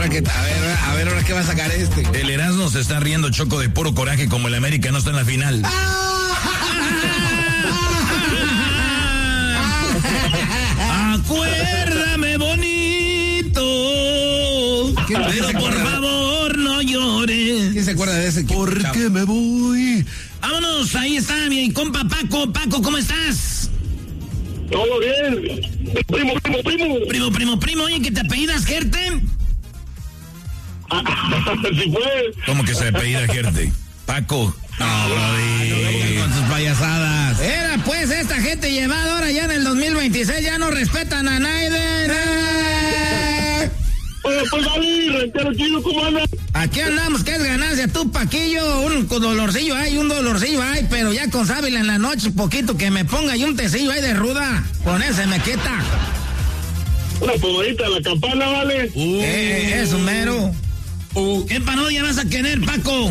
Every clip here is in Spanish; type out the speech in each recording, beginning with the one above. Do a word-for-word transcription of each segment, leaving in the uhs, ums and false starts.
ahora que, a ver, a ver, ahora qué va a sacar este. El Erasmo se está riendo, Choco, de puro coraje, como el América no está en la final. Acuérdame bonito, pero por favor no llores. ¿Quién se acuerda de ese? Porque me voy. Vámonos, ahí está mi compa Paco. Paco, ¿cómo estás? Todo bien. Primo, primo, primo. Primo, primo, primo. Oye, ¿que te apellidas Gerte? Sí fue. ¿Cómo que se apellida Gerte? Paco. No, brody. Con sus payasadas. Era pues esta gente llevada ahora ya en el dos mil veintiséis, ya no respetan a Naiden. Oye, pues dale, Ranchero Chido, ¿cómo andas? Aquí andamos, que es ganancia, tú Paquillo, un dolorcillo hay, un dolorcillo hay, pero ya con sábila en la noche, poquito que me ponga y un tecillo ahí de ruda, con ese me quita. Una pomadita a la campana, ¿vale? Uh, eh, eso mero. Uh, ¿Qué parodia vas a querer, Paco?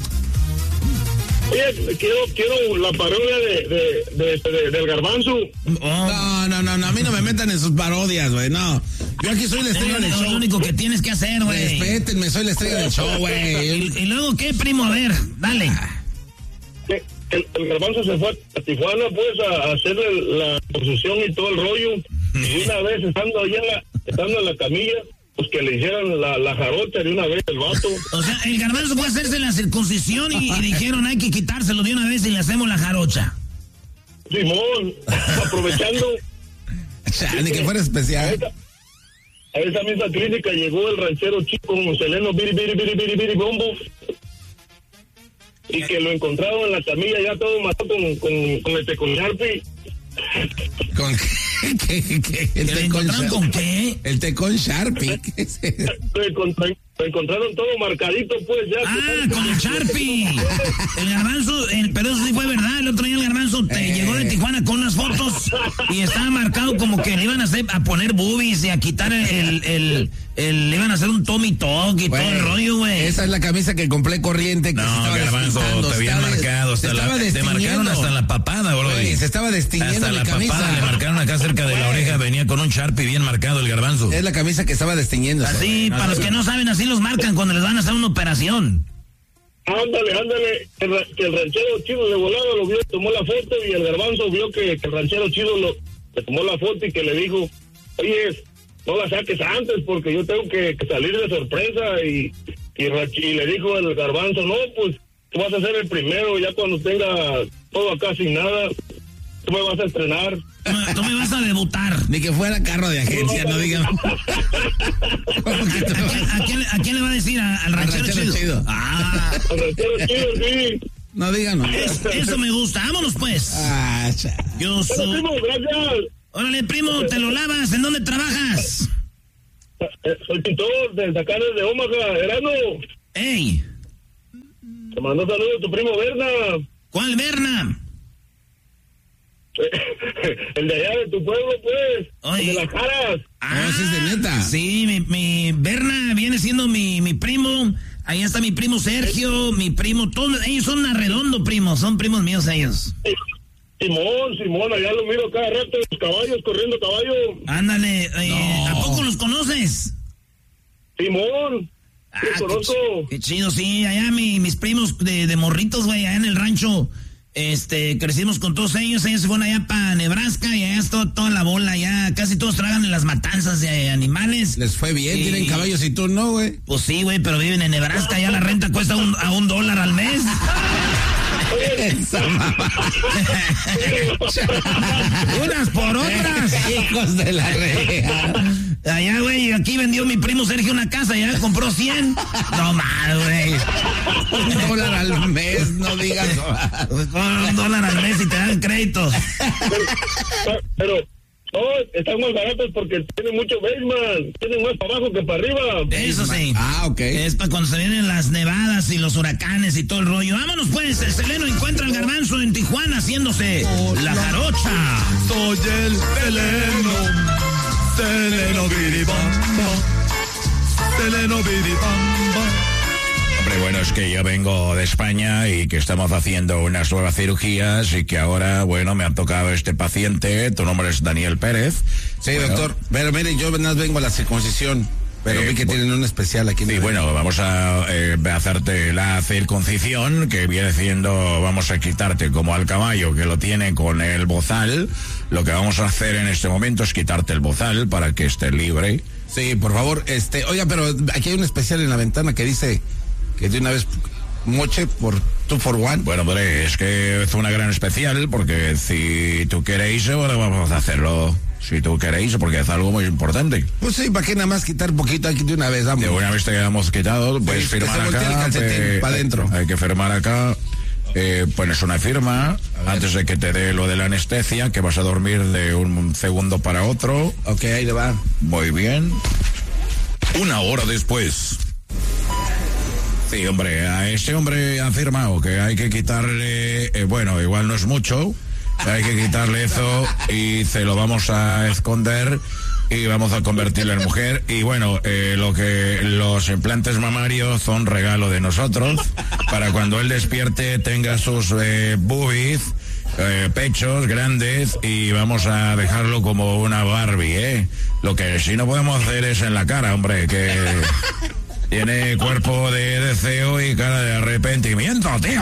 Oye, quiero, quiero la parodia de, de, de, de, del Garbanzo. Oh. No, no, no, no, a mí no me metan en sus parodias, güey, no. Yo aquí soy la estrella es del show. Lo único que tienes que hacer, güey. Respétenme, soy la estrella del show, güey. ¿Y, ¿Y luego qué, primo? A ver, dale. El, el Garbanzo se fue a Tijuana, pues, a, a hacerle la posición y todo el rollo. Y una vez, estando allá en la, estando en la camilla, pues que le hicieran la, la jarocha de una vez el vato. O sea, el Garbanzo fue a hacerse la circuncisión y, y dijeron hay que quitárselo de una vez y le hacemos la jarocha. Simón, aprovechando. Ni que fuera especial. A esa, a esa misma clínica llegó el ranchero chico con Seleno Biri Biri Biri Biri Biri Bombo. Y que lo encontraron en la camilla ya todo matado con, con, con este con Sharpie. ¿Con qué? ¿Qué, qué? ¿El té con, con qué? El té con Sharpie. ¿Qué es eso? Lo encontraron todo marcadito, pues ya. Ah, con el Sharpie. El Garbanzo, el, pero eso sí fue verdad. El otro día el Garbanzo te eh. llegó de Tijuana con unas fotos y estaba marcado como que le iban a hacer, a poner boobies y a quitar el, el, el, el le iban a hacer un Tommy Talk y wey, todo el rollo, güey. Esa es la camisa que compré corriente. Que no, Garbanzo, te habían marcado hasta la, te marcaron hasta la papada, bro. Se estaba destiñendo hasta la camisa. Papada, le marcaron acá cerca de wey. La oreja, venía con un Sharpie bien marcado el Garbanzo. Es la camisa que estaba destiñendo. Así, no, para no, los que no saben, así los marcan cuando les van a hacer una operación. Ándale, ándale, el, que el ranchero chido de volado lo vio, tomó la foto y el Garbanzo vio que, que el ranchero chido lo, le tomó la foto y que le dijo, oye, no la saques antes porque yo tengo que, que salir de sorpresa y, y, y le dijo el Garbanzo, no, pues tú vas a ser el primero, ya cuando tenga todo acá sin nada, tú me vas a estrenar. Tú me vas a debutar. Ni que fuera carro de agencia, no, no digan. ¿A, ¿A, quién, ¿A quién le va a decir? ¿Al, al ranchero, ranchero chido? chido? Ah. Al ranchero chido, sí. No digan. Es, eso me gusta. Vámonos, pues. Ah, cha. Yo soy... Hola, primo, gracias. Órale, primo, te lo lavas. ¿En dónde trabajas? Soy pintor desde acá, desde Omaha, Erano. ¡Ey! Te mandó saludos a tu primo Berna. ¿Cuál Berna? El de allá de tu pueblo, pues. Oye. El de las Jaras. Ah, ese es de neta. Sí, mi, mi Berna viene siendo mi, mi primo. Ahí está mi primo Sergio, mi primo, todos ellos son arredondo primos, son primos míos ellos. Simón, Simón, allá lo miro cada rato, los caballos, corriendo caballo. Ándale, eh, no. ¿A poco los conoces? Simón, ah, los conozco. Qué, qué chido, sí, allá mi, mis primos de, de morritos, güey, allá en el rancho. Este, crecimos con todos ellos, ellos se fueron allá para Nebraska y allá es todo, toda la bola, ya casi todos trabajan en las matanzas de animales. Les fue bien, y, tienen caballos y tú no, güey. Pues sí, güey, pero viven en Nebraska, ya la renta cuesta un, a un dólar al mes. Esa mamá. Unas por otras. Hijos de la reja. Allá, güey, aquí vendió mi primo Sergio una casa, ya compró cien. No mal, güey. Un dólar al mes, no digas. Un dólar al mes y te dan créditos. Pero, pero no, están más baratos porque tienen mucho basement, tienen más para abajo que para arriba. Eso sí. Ah, ok. Es para cuando se vienen las nevadas y los huracanes y todo el rollo. Vámonos pues, el Seleno encuentra al Garbanzo en Tijuana haciéndose Hola. La jarocha. Soy el Seleno. Seleno biribamba, Seleno biribamba. Hombre, bueno, es que yo vengo de España y que estamos haciendo unas nuevas cirugías y que ahora, bueno, me ha tocado este paciente. Tu nombre es Daniel Pérez. Sí, bueno. Doctor. Pero mire, yo vengo a la circuncisión. Pero Eh, vi que bu- tienen un especial aquí. en Sí, el- bueno, vamos a eh, hacerte la circuncisión, que viene siendo, vamos a quitarte como al caballo que lo tiene con el bozal. Lo que vamos a hacer en este momento es quitarte el bozal para que esté libre. Sí, por favor, este, oiga, pero aquí hay un especial en la ventana que dice que de una vez moche por two for one. Bueno, hombre, es que es una gran especial, porque si tú queréis, bueno, vamos a hacerlo. Si tú queréis, porque es algo muy importante. Pues sí, ¿para qué nada más quitar poquito aquí de una vez? Vamos. De una vez te hemos quitado, puedes Sí, que firmar se voltee el acá. calcetín te- pa' dentro. Hay que firmar acá. Eh, pones una firma antes de que te dé lo de la anestesia, que vas a dormir de un segundo para otro. Ok, ahí le va. Muy bien. Una hora después. Sí, hombre, a este hombre ha firmado que hay que quitarle, eh, bueno, igual no es mucho, hay que quitarle eso y se lo vamos a esconder y vamos a convertirlo en mujer. Y bueno, eh, lo que los implantes mamarios son regalo de nosotros, para cuando él despierte tenga sus eh, boobies, eh, pechos grandes, y vamos a dejarlo como una Barbie, ¿eh? Lo que sí no podemos hacer es en la cara, hombre, que tiene cuerpo de deseo y cara de arrepentimiento, tío.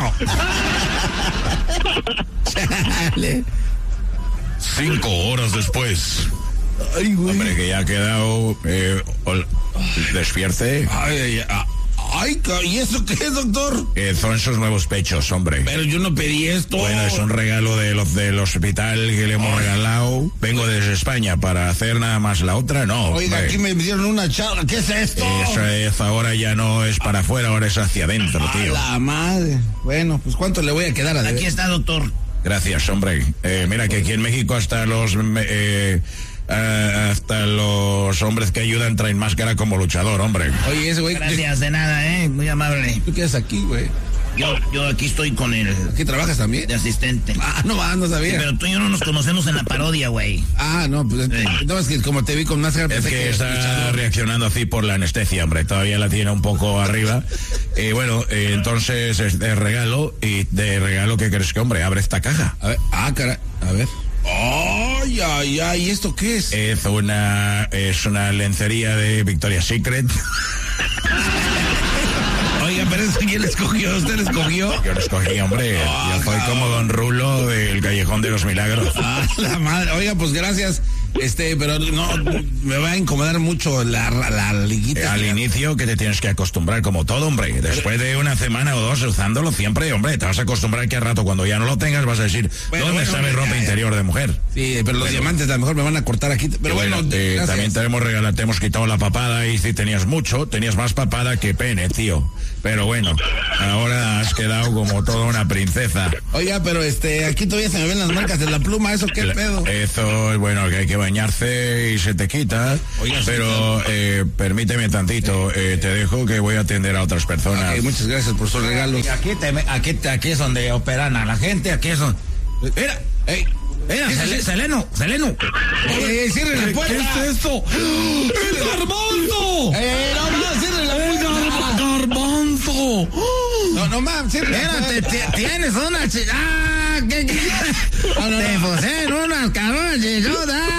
Cinco horas después. Ay, güey. Hombre, que ya ha quedado eh, ol- despierte. Ay, ay, ay, ay, ca- ¿y eso qué es, doctor? Eh, son sus nuevos pechos, hombre. Pero yo no pedí esto. Bueno, es un regalo de los del hospital que le hemos regalado. Vengo desde España para hacer nada más la otra, no. Oiga, hombre. aquí me dieron una charla. ¿Qué es esto? Eso es, ahora ya no es para afuera, ahora es hacia adentro, A tío. la madre. Bueno, pues ¿cuánto le voy a quedar a deber? Aquí está, doctor. Gracias, hombre. Eh, mira que aquí en México hasta los me- eh, eh, hasta los hombres que ayudan traen máscara como luchador, hombre. Oye, ese güey. Gracias, de nada, ¿eh? Muy amable. ¿Tú qué haces aquí, güey? Yo, yo aquí estoy con el ¿Aquí trabajas también? de asistente. Ah, no, ah, no sabía. Pero tú y yo no nos conocemos en la parodia, güey. Ah, no, pues Sí. no, es que como te vi con máscara, Es pensé que está luchador. reaccionando así por la anestesia, hombre. Todavía la tiene un poco arriba. Y bueno, eh, entonces es de regalo. Y de regalo, ¿qué crees que, hombre? Abre esta caja. A ver, ah, cara, a ver. Ay, ay, ay, ¿esto qué es? Es una, es una lencería de Victoria's Secret. Oiga, pero eso quién le escogió, usted le escogió. Yo lo escogí, hombre. Yo soy como Don Rulo del Callejón de los Milagros. Ah, la madre. Oiga, pues gracias. Este, pero no, me va a incomodar mucho la, la, la liguita. Eh, Al inicio que te tienes que acostumbrar como todo, hombre. Después de una semana o dos usándolo siempre, hombre, te vas a acostumbrar que al rato cuando ya no lo tengas vas a decir, Bueno, ¿dónde bueno, está mi ya, ropa ya. interior de mujer? Sí, pero los diamantes a lo mejor me van a cortar aquí. Pero Y bueno, eh, gracias. también te hemos regalado, te hemos quitado la papada y si tenías mucho, tenías más papada que pene, tío. Pero bueno, ahora has quedado como toda una princesa. Oiga, pero este, aquí todavía se me ven las marcas de la pluma, ¿eso qué La- pedo? Eso es bueno, que hay que bañarse y se te quita. Oiga, pero eh, permíteme tantito, eh, te dejo que voy a atender a otras personas. Ok, muchas gracias por sus regalos. Aquí, te, aquí, te- aquí es donde operan a la gente, aquí es donde... Mira, Ey, mira, ¿qué es Sele- eso? Seleno, Seleno. ey, ey, cierren la puerta. ¿Qué es esto? ¡El garbanzo! Eh, no, no, cierren la ¡El puerta. gar- garbanzo! No, no, mam, cierren la Espérate, puerta. ti- tienes una chi... ¡Ah! ¿Qué, qué? No, no, Te no. pusieron unas cabronas chichotas.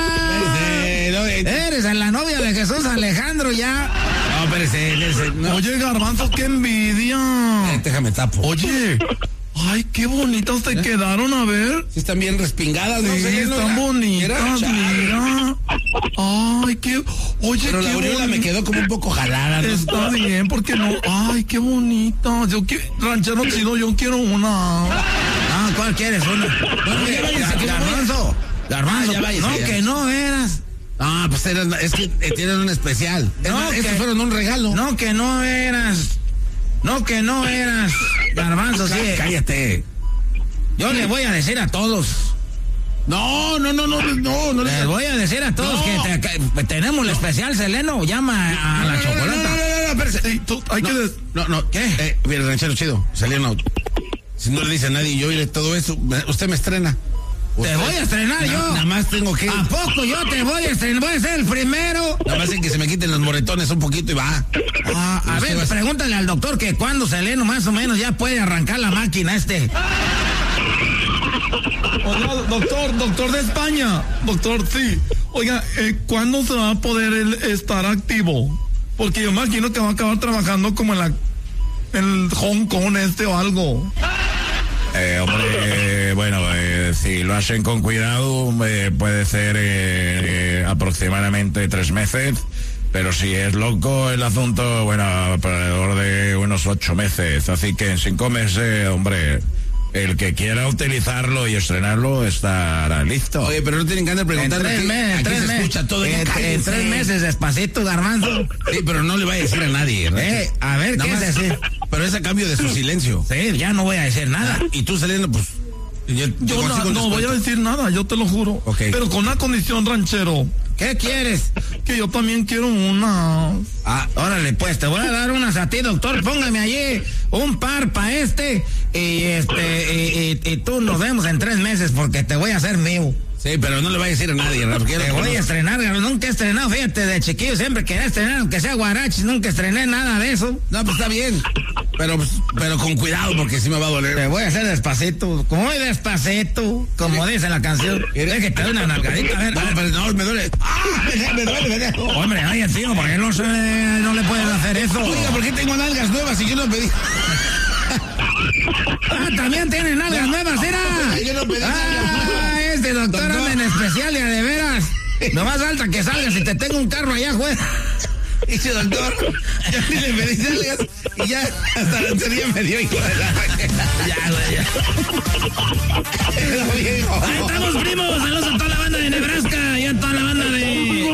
Eh, no, eh, Eres la novia de Jesús Alejandro ya. no, espérese, espérese, no. Oye, garbanzo, qué envidia. Eh, déjame tapo. Oye, ay, qué bonitas te quedaron, a ver. Sí, están bien respingadas, no Sí, sé. no, están ah, bonitas, chale. mira. Ay, qué. Oye, Pero qué la aureola me bonita. quedó como un poco jalada, ¿no? Está bien, porque no. Ay, qué bonita. Yo quiero. Ranchero chido, yo quiero una. Ah, ¿cuál quieres? Una. No, ya váyase, que no Garbanzo. Garbanzo. Ah, ya váyase, no, ya. que no eras. Ah, pues eran- es que eh, tienen un especial. Es No, más, que- estos fueron un regalo. No, que no eras. No, que no eras. Garbanzo, sí. Cá- Cállate. Yo le voy a decir a todos. No, no, no, no, no, no. Les voy a decir a todos No. que, te- que tenemos el especial Seleno. Llama a la No, no, no, chocolata. no, no, no, no, espérese. Ey, tú, hay que. des- No, no, ¿qué? Eh, mira, ranchero chido, Seleno. Si no le dice a nadie, yo oiré todo eso. me- Usted me estrena. Te Usted- voy a estrenar Na- yo. Nada más tengo que. ¿A poco yo te voy a estrenar? Voy a ser el primero. Nada más en que se me quiten los moretones un poquito y va. Ah, a Usted ver, va- pregúntale al doctor que cuando Seleno más o menos ya puede arrancar la máquina este. Oiga, doctor, doctor de España. Doctor, sí. Oiga, eh, ¿cuándo se va a poder él estar activo? Porque yo imagino que va a acabar trabajando como en la en el Hong Kong este o algo. Eh, hombre, eh, bueno, eh, si lo hacen con cuidado, eh, puede ser eh, eh, aproximadamente tres meses. Pero si es loco el asunto, bueno, alrededor de unos ocho meses. Así que en cinco meses, hombre, el que quiera utilizarlo y estrenarlo estará listo. Oye, pero no tienen ganas de preguntar. En tres meses, aquí tres se meses. escucha todo. En, en tres meses, despacito, garbanzo. Sí, pero no le va a decir a nadie. ¿no? Eh, a ver, Nada ¿qué más, es decir? Pero es a cambio de su silencio. Sí, ya no voy a decir nada. Y tú saliendo, pues... Yo, Yo no, no voy a decir nada, yo te lo juro. Okay. Pero con una condición, ranchero. ¿Qué quieres? Que yo también quiero una. Ah, órale, pues te voy a dar unas a ti, doctor. Póngame allí un par para este. Y este, y, y, y tú nos vemos en tres meses porque te voy a hacer mío. Sí, pero no le va a decir a nadie. ¿no? Porque Te voy a estrenar, nunca he estrenado, fíjate, de chiquillo siempre quería estrenar, aunque sea guarachis, nunca estrené nada de eso. No, pues está bien. Pero, pero con cuidado porque sí me va a doler. Te voy a hacer despacito, muy despacito, como dice la canción. Es que te doy una nalgadita, a ver. No, pero no, me duele. ¡Ah! Me, me duele, me duele. Hombre, oye, tío, ¿por qué no, se, no le pueden hacer eso? Oiga, ¿por qué tengo nalgas nuevas y yo no pedí? Ah, también tienen nalgas nuevas, ¿era? Yo no pedí Ah, nalgas. este doctor Doctor. anda en especial y a de veras. No más falta que salgas y te tengo un carro allá, juez. Dice doctor, ya ni le pedí nalgas y ya hasta la anterior me dio hijo de la... Ya, güey, ya. Pero viejo. Ahí estamos, primos. Saludos a toda la banda de Nebraska y a toda la banda de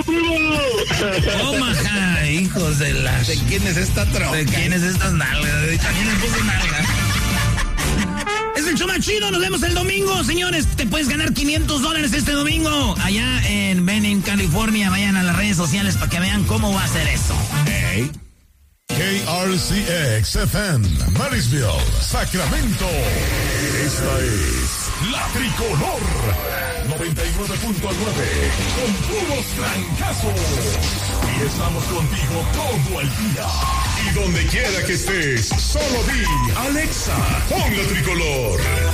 Omaha. Hijos de las... ¿De quién es esta troca? ¿De quién es estas nalgas? También le puse nalgas. Es el show más chido. Nos vemos el domingo, señores. Te puedes ganar quinientos dólares este domingo. Allá en Benning, California. Vayan a las redes sociales para que vean cómo va a ser eso. Hey. K R C X F M, Marysville, Sacramento. Esta es La Tricolor noventa y nueve punto nueve, con puros trancazos. Y estamos contigo todo el día. Y donde quiera que estés, solo di Alexa, pon La Tricolor.